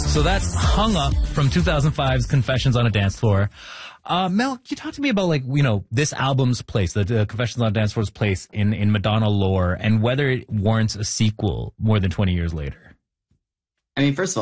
So that's Hung Up from 2005's Confessions on a Dance Floor. Mel, can you talk to me about, like, you know, this album's place, the Confessions on a Dance Floor's place in Madonna lore, and whether it warrants a sequel more than 20 years later? I mean, first of all,